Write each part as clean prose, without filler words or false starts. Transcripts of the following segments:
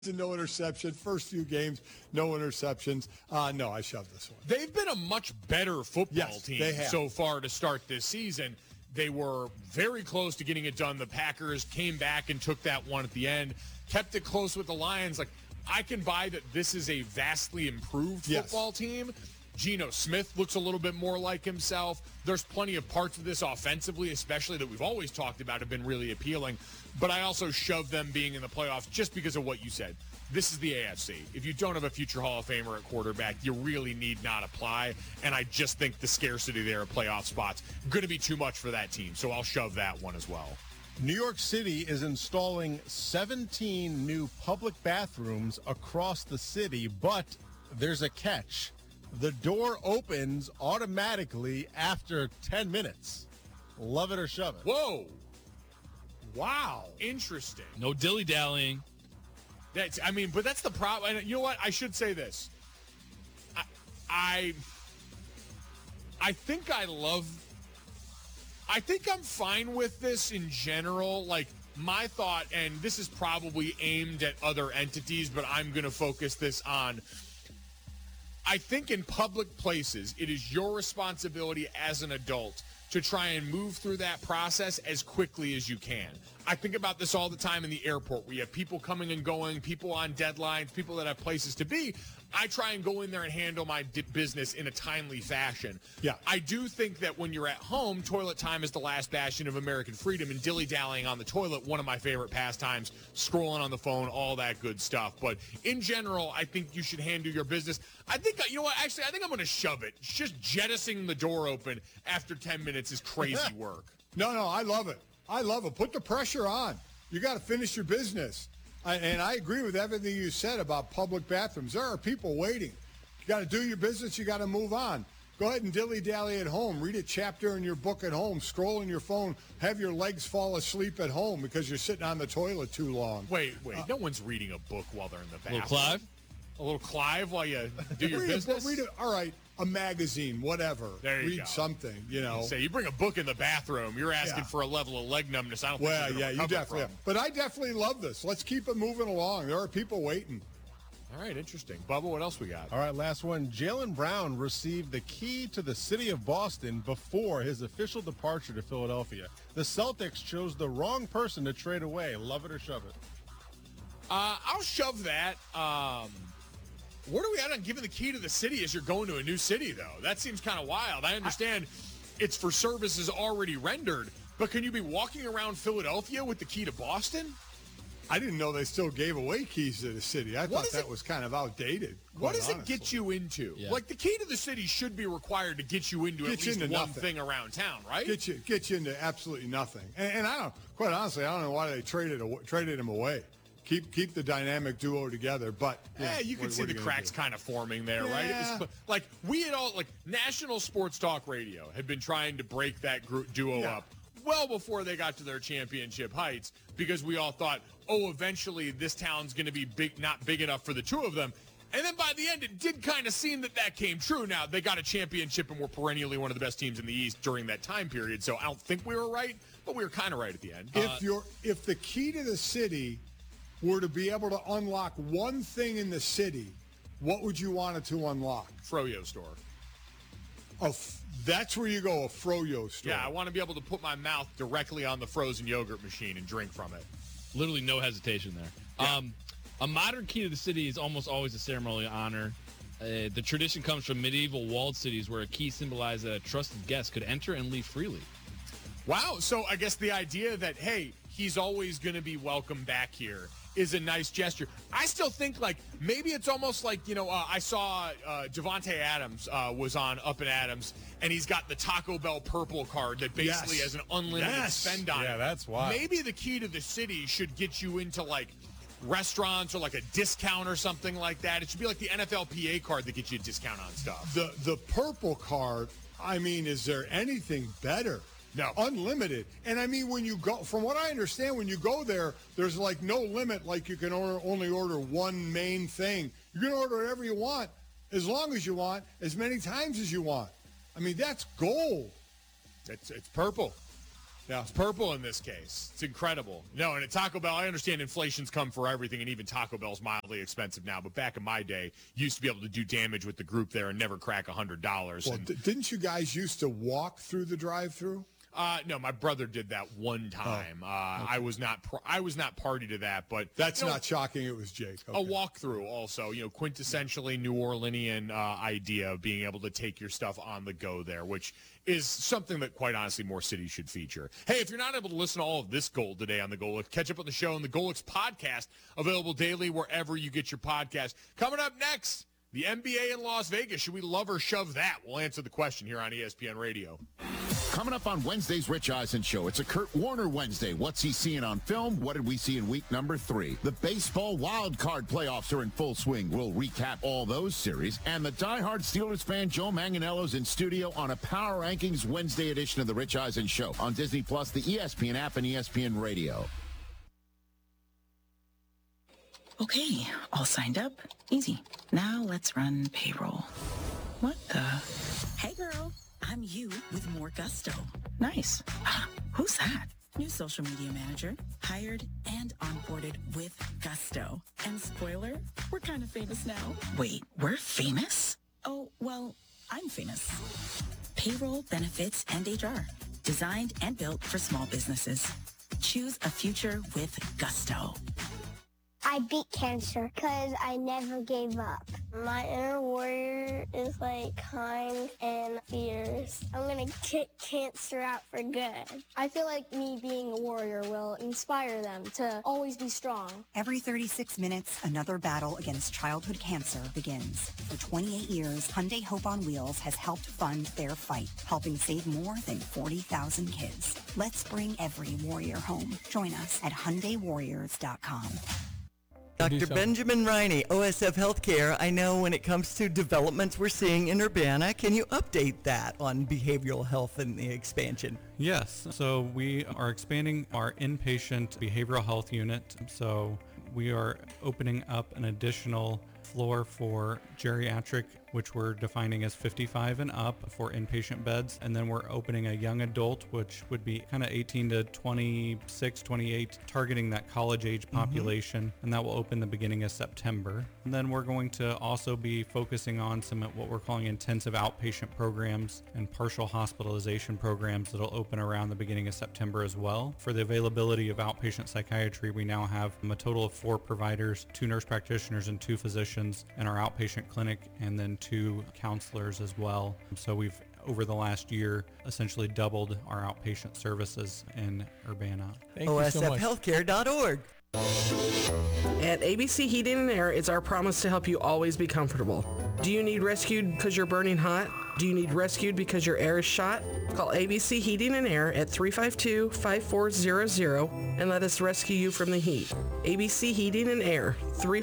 no interception. First few games, no interceptions. No, I shoved this one. They've been a much better football team so far to start this season. They were very close to getting it done. The Packers came back and took that one at the end, kept it close with the Lions. Like, I can buy that this is a vastly improved football team. Geno Smith looks a little bit more like himself. There's plenty of parts of this offensively, especially that we've always talked about, have been really appealing. But I also shove them being in the playoffs just because of what you said. This is the AFC. If you don't have a future Hall of Famer at quarterback, you really need not apply. And I just think the scarcity there of playoff spots going to be too much for that team. So I'll shove that one as well. New York City is installing 17 new public bathrooms across the city, but there's a catch. The door opens automatically after 10 minutes. Love it or shove it. Whoa. Wow. Interesting. No dilly-dallying. But that's the problem. And you know what? I should say this. I think I'm fine with this in general. Like, my thought, and this is probably aimed at other entities, but I'm going to focus this on, I think in public places, it is your responsibility as an adult to try and move through that process as quickly as you can. I think about this all the time in the airport where you have people coming and going, people on deadlines, people that have places to be. I try and go in there and handle my business in a timely fashion. Yeah. I do think that when you're at home, toilet time is the last bastion of American freedom, and dilly-dallying on the toilet, one of my favorite pastimes, scrolling on the phone, all that good stuff. But in general, I think you should handle your business. I think, you know what, actually, I think I'm going to shove it. Just jettisoning the door open after 10 minutes is crazy work. No, I love it. I love it. Put the pressure on. You got to finish your business. And I agree with everything you said about public bathrooms. There are people waiting. You got to do your business. You got to move on. Go ahead and dilly-dally at home. Read a chapter in your book at home. Scroll in your phone. Have your legs fall asleep at home because you're sitting on the toilet too long. Wait. No one's reading a book while they're in the bathroom. Little Clive? A little Clive while you do your business? All right. A magazine, whatever. There you Read go. something, you know. Say you bring a book in the bathroom, you're asking for a level of leg numbness. I don't think you definitely. But I definitely love this. Let's keep it moving along. There are people waiting. All right, interesting. Bubba, what else we got? All right, last one. Jaylen Brown received the key to the city of Boston before his official departure to Philadelphia. The Celtics chose the wrong person to trade away. Love it or shove it? I'll shove that. Where are we at on giving the key to the city as you're going to a new city, though? That seems kind of wild. I understand it's for services already rendered, but can you be walking around Philadelphia with the key to Boston? I didn't know they still gave away keys to the city. I thought that was kind of outdated. What does it get you into? Yeah. Like, the key to the city should be required to get you into at least one thing around town, right? Get you into absolutely nothing. And I don't, quite honestly, I don't know why they traded him away. Keep the dynamic duo together, but you can see the cracks kind of forming there, right? It was, like, we had all, like, National Sports Talk Radio had been trying to break that duo up well before they got to their championship heights, because we all thought, eventually this town's going to be not big enough for the two of them. And then by the end, it did kind of seem that came true. Now, they got a championship and were perennially one of the best teams in the East during that time period, so I don't think we were right, but we were kind of right at the end. If the key to the city were to be able to unlock one thing in the city, what would you want it to unlock? Froyo store. That's where you go, a Froyo store. Yeah, I want to be able to put my mouth directly on the frozen yogurt machine and drink from it. Literally no hesitation there. Yeah. A modern key to the city is almost always a ceremonial honor. The tradition comes from medieval walled cities where a key symbolized that a trusted guest could enter and leave freely. Wow, so I guess the idea that, hey, he's always going to be welcome back here is a nice gesture. I still think, like, maybe it's almost like, I saw Javante Adams was on Up and Adams, and he's got the Taco Bell purple card that basically has an unlimited spend on it. Yeah, that's why. Maybe the key to the city should get you into, like, restaurants or, like, a discount or something like that. It should be like the NFLPA card that gets you a discount on stuff. The purple card, I mean, is there anything better? No. Unlimited. And I mean, when you go, from what I understand, when you go there, there's like no limit, like you can only order one main thing. You can order whatever you want, as long as you want, as many times as you want. I mean, that's gold. It's purple. Yeah. It's purple in this case. It's incredible. No, and at Taco Bell, I understand inflation's come for everything, and even Taco Bell's mildly expensive now. But back in my day, you used to be able to do damage with the group there and never crack $100. Well, didn't you guys used to walk through the drive-through? No, my brother did that one time. Okay. I was not party to that, but That's not shocking. It was Jake. A walkthrough also, quintessentially New Orleanian idea of being able to take your stuff on the go there, which is something that, quite honestly, more cities should feature. Hey, if you're not able to listen to all of this gold today on the Golix, catch up on the show on the Golix podcast, available daily wherever you get your podcast. Coming up next, the NBA in Las Vegas. Should we love or shove that? We'll answer the question here on ESPN Radio. Coming up on Wednesday's Rich Eisen Show, it's a Kurt Warner Wednesday. What's he seeing on film? What did we see in week number 3? The baseball wild card playoffs are in full swing. We'll recap all those series. And the diehard Steelers fan Joe Manganiello's in studio on a Power Rankings Wednesday edition of the Rich Eisen Show on Disney+, the ESPN app, and ESPN Radio. Okay, all signed up. Easy. Now let's run payroll. What the? Hey girl, I'm you with more gusto. Nice. Who's that? New social media manager. Hired and onboarded with gusto. And spoiler, we're kind of famous now. Wait, we're famous? Oh, well, I'm famous. Payroll, benefits, and HR. Designed and built for small businesses. Choose a future with gusto. I beat cancer because I never gave up. My inner warrior is kind and fierce. I'm going to kick cancer out for good. I feel like me being a warrior will inspire them to always be strong. Every 36 minutes, another battle against childhood cancer begins. For 28 years, Hyundai Hope on Wheels has helped fund their fight, helping save more than 40,000 kids. Let's bring every warrior home. Join us at HyundaiWarriors.com. Dr. Benjamin Riney, OSF Healthcare. I know when it comes to developments we're seeing in Urbana, can you update that on behavioral health and the expansion? Yes. So we are expanding our inpatient behavioral health unit. So we are opening up an additional floor for geriatric, which we're defining as 55 and up for inpatient beds. And then we're opening a young adult, which would be kind of 18 to 26, 28, targeting that college age population. And that will open the beginning of September. And then we're going to also be focusing on some of what we're calling intensive outpatient programs and partial hospitalization programs that'll open around the beginning of September as well. For the availability of outpatient psychiatry, we now have a total of 4 providers, 2 nurse practitioners and 2 physicians in our outpatient clinic, and then 2 counselors as well. So we've, over the last year, essentially doubled our outpatient services in Urbana. OSFhealthcare.org. At ABC Heating and Air, it's our promise to help you always be comfortable. Do you need rescued because you're burning hot? Do you need rescued because your air is shot? Call ABC Heating and Air at 352-5400 and let us rescue you from the heat. ABC Heating and Air,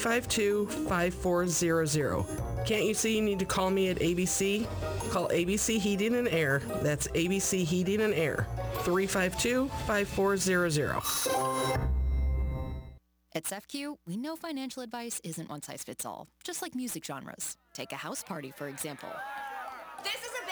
352-5400. Can't you see you need to call me at ABC? Call ABC Heating and Air. That's ABC Heating and Air, 352-5400. At SEFCU, we know financial advice isn't one size fits all, just like music genres. Take a house party, for example. This is a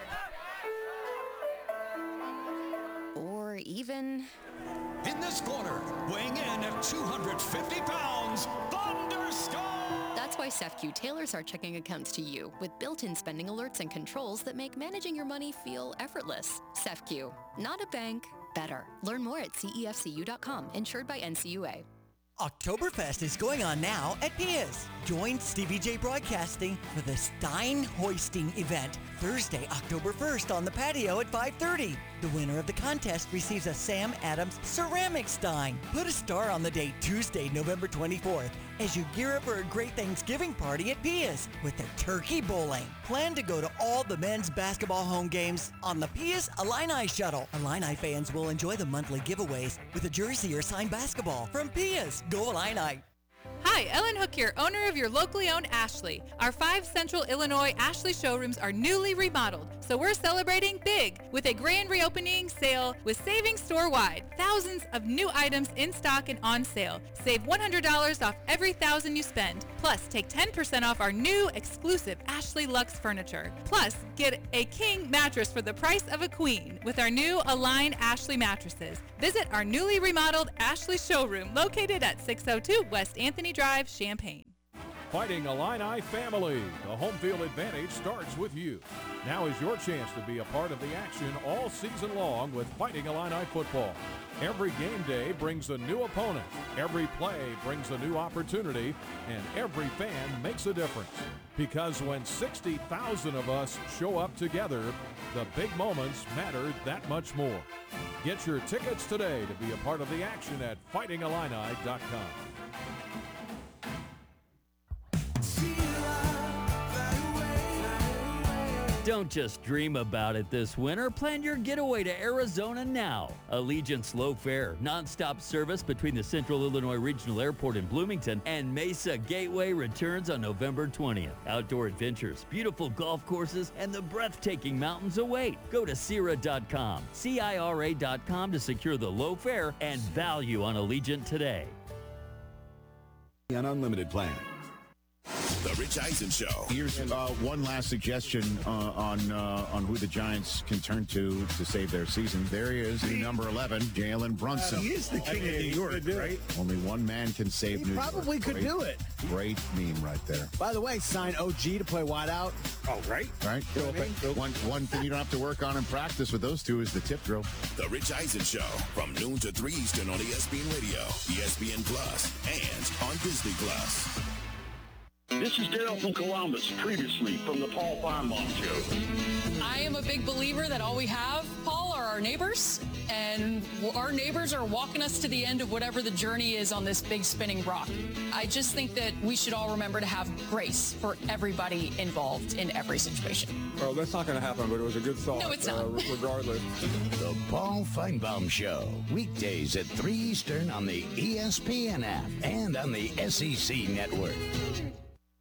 banger! Or even... In this corner, weighing in at 250 pounds, Thunderstorm! That's why SEFCU tailors our checking accounts to you with built-in spending alerts and controls that make managing your money feel effortless. SEFCU, not a bank, better. Learn more at CEFCU.com, insured by NCUA. Oktoberfest is going on now at Pia's. Join Stevie J Broadcasting for the Stein Hoisting event Thursday, October 1st on the patio at 5:30. The winner of the contest receives a Sam Adams ceramic stein. Put a star on the date Tuesday, November 24th as you gear up for a great Thanksgiving party at Pia's with the turkey bowling. Plan to go to all the men's basketball home games on the Pia's Illini Shuttle. Illini fans will enjoy the monthly giveaways with a jersey or signed basketball from Pia's. Go Illini! Hi, Ellen Hook here, owner of your locally owned Ashley. Our 5 Central Illinois Ashley showrooms are newly remodeled, so we're celebrating big with a grand reopening sale with savings store-wide. Thousands of new items in stock and on sale. Save $100 off every $1,000 you spend. Plus, take 10% off our new exclusive Ashley Ashley Luxe Furniture. Plus, get a king mattress for the price of a queen with our new Align Ashley mattresses. Visit our newly remodeled Ashley showroom located at 602 West Anthony Drive, Champaign. Fighting Illini family, the home field advantage starts with you. Now is your chance to be a part of the action all season long with Fighting Illini football. Every game day brings a new opponent, every play brings a new opportunity, and every fan makes a difference. Because when 60,000 of us show up together, the big moments matter that much more. Get your tickets today to be a part of the action at fightingillini.com. Don't just dream about it this winter. Plan your getaway to Arizona now. Allegiant's low fare, nonstop service between the Central Illinois Regional Airport in Bloomington and Mesa Gateway returns on November 20th. Outdoor adventures, beautiful golf courses, and the breathtaking mountains await. Go to Cira.com, CIRA.com to secure the low fare and value on Allegiant today. An unlimited plan. The Rich Eisen Show. Here's one last suggestion on who the Giants can turn to save their season. There he is, number 11, Jalen Brunson. He is the king of New York, right? Only one man can save New York. He probably could do it. Great meme right there. By the way, sign OG to play wideout. Oh, right. Right. One thing you don't have to work on in practice with those two is the tip drill. The Rich Eisen Show from noon to 3 Eastern on ESPN Radio, ESPN Plus, and on Disney Plus. This is Daryl from Columbus, previously from the Paul Finebaum Show. I am a big believer that all we have, Paul, are our neighbors, and our neighbors are walking us to the end of whatever the journey is on this big spinning rock. I just think that we should all remember to have grace for everybody involved in every situation. Well, that's not going to happen, but it was a good thought. No, it's not. Regardless. The Paul Finebaum Show, weekdays at 3 Eastern on the ESPN app and on the SEC Network.